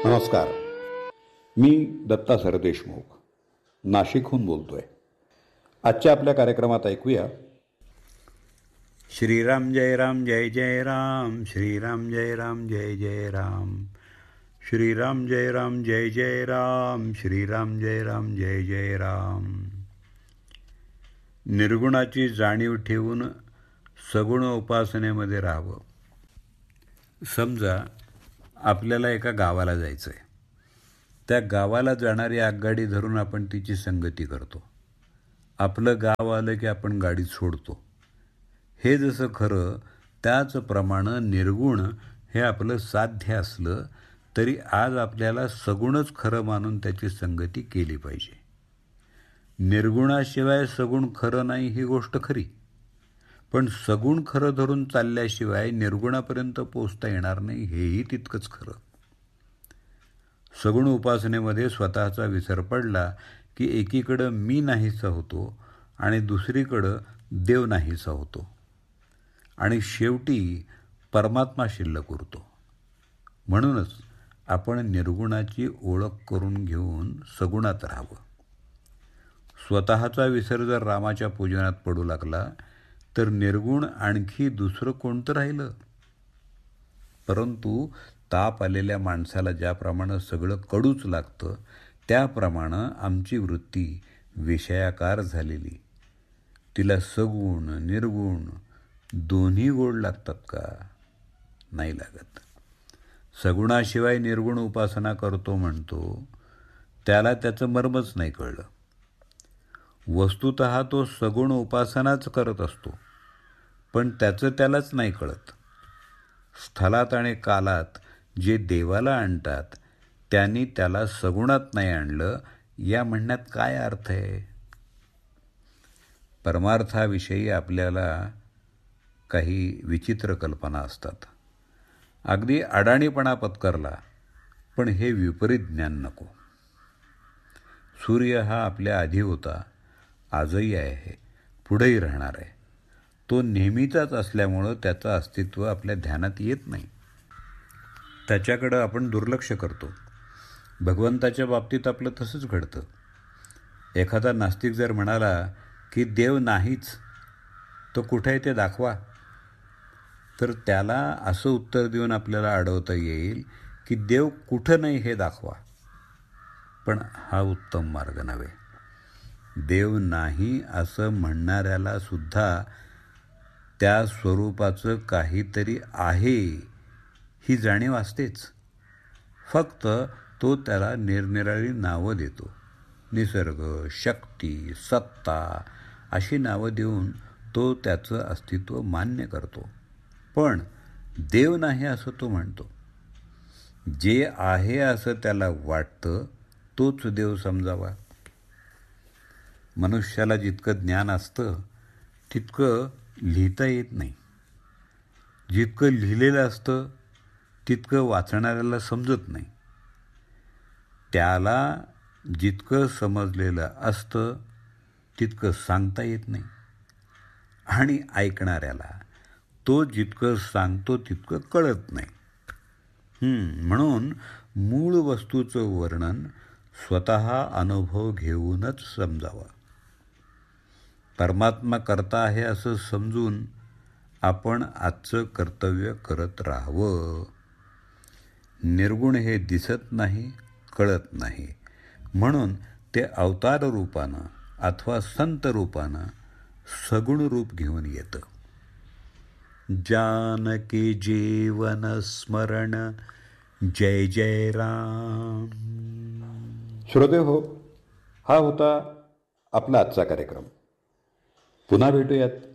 नमस्कार. मी दत्ता सरदेशमुख नाशिकहून बोलतोय. आजच्या आपल्या कार्यक्रमात ऐकूया श्रीराम जय राम जय जय राम, श्रीराम जय राम जय जय राम, श्रीराम जय राम जय जय राम, श्रीराम जय राम जय जय राम. निर्गुणाची जाणीव ठेवून सगुण उपासनेमध्ये राहावं. समजा आपल्याला एका गावाला जायचं आहे. त्या गावाला जाणारी आगगाडी धरून आपण तिची संगती करतो. आपलं गाव आलं की आपण गाडी सोडतो. हे जसं खरं त्याचप्रमाणे निर्गुण हे आपलं साध्य असलं तरी आज आपल्याला सगुणच खरं मानून त्याची संगती केली पाहिजे. निर्गुणाशिवाय सगुण खरं नाही ही गोष्ट खरी, पण सगुण खरं धरून चालल्याशिवाय निर्गुणापर्यंत पोचता येणार नाही हेही तितकंच खरं. सगुण उपासनेमध्ये स्वतःचा विसर पडला की एकीकडं मी नाहीसा होतो आणि दुसरीकडं देव नाहीसा होतो आणि शेवटी परमात्मा शिल्लक उरतो. म्हणूनच आपण निर्गुणाची ओळख करून घेऊन सगुणात राहावं. स्वतःचा विसर जर रामाच्या पूजनात पडू लागला तर निर्गुण आणखी दुसरं कोणतं राहिलं. परंतु ताप आलेल्या माणसाला ज्याप्रमाणे सगळं कडूच लागतं त्याप्रमाणे आमची वृत्ती विषयाकार झालेली. तिला सगुण निर्गुण दोन्ही गोड लागतात का? नाही लागत. सगुणाशिवाय निर्गुण उपासना करतो म्हणतो त्याला त्याचं मर्मच नाही कळलं. वस्तुतः तो सगुण उपासनाच करत असतो, पण त्याचं त्यालाच नाही कळत. स्थलात आणि कालात जे देवाला आणतात त्यांनी त्याला सगुणात नाही आणलं या म्हणण्यात काय अर्थ आहे? परमार्थाविषयी आपल्याला काही विचित्र कल्पना असतात. अगदी अडाणीपणा पत्करला, पण हे विपरीत ज्ञान नको. सूर्य हा आपल्या आधी होता, आजही आहे, पुढेही राहणार आहे. तो नेहमीचाच असल्यामुळं त्याचं अस्तित्व आपल्या ध्यानात येत नाही. त्याच्याकडं आपण दुर्लक्ष करतो. भगवंताच्या बाबतीत आपलं तसंच घडतं. एखादा नास्तिक जर म्हणाला की देव नाहीच, तो कुठे आहे ते दाखवा, तर त्याला असं उत्तर देऊन आपल्याला अडवता येईल की देव कुठं नाही हे दाखवा. पण हा उत्तम मार्ग नव्हे. देव नाही असं म्हणणाऱ्याला सुद्धा त्या स्वरूपाचं काहीतरी आहे ही जाणीव असतेच. फक्त तो त्याला निरनिराळी नावं देतो. निसर्ग, शक्ती, सत्ता अशी नावं देऊन तो त्याचं अस्तित्व मान्य करतो. पण देव नाही असं तो म्हणतो. जे आहे असं त्याला वाटतं तोच देव समजावा. मनुष्याला जितकं ज्ञान असतं तितकं लिहिता येत नाही. जितकं लिहिलेलं असतं तितकं वाचणाऱ्याला समजत नाही. त्याला जितकं समजलेलं असतं तितकं सांगता येत नाही आणि ऐकणाऱ्याला तो जितकं सांगतो तितकं कळत नाही. म्हणून मूळ वस्तूचं वर्णन स्वतः अनुभव घेऊनच समजावं. परमात्मा करता आहे असं समजून आपण आजचं कर्तव्य करत राहावं. निर्गुण हे दिसत नाही, कळत नाही, म्हणून ते अवतार रूपानं अथवा संत रूपानं सगुण रूप घेऊन येतं. जानकी जीवन स्मरण जय जय राम. श्रोते हो, हा होता आपला आजचा कार्यक्रम. पुन्हा भेटूयात